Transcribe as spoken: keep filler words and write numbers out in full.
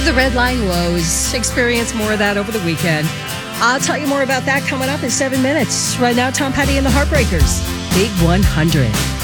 the red line woes. Experience more of that over the weekend. I'll tell you more about that coming up in seven minutes. Right now, Tom Petty and the Heartbreakers. Big one hundred.